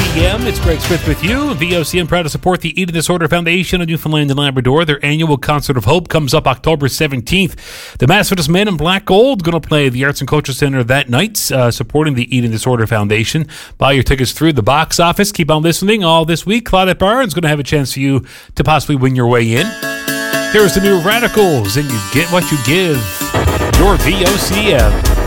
p.m. It's Greg Smith with you. VOCM proud to support the Eating Disorder Foundation of Newfoundland and Labrador. Their annual Concert of Hope comes up October 17th. The Methodist Men in Black Gold going to play the Arts and Culture Center that night, supporting the Eating Disorder Foundation. Buy your tickets through the box office. Keep on listening all this week. Claudette Barnes going to have a chance for you to possibly win your way in. Here's the new Radicals, and you get what you give. Your VOCM.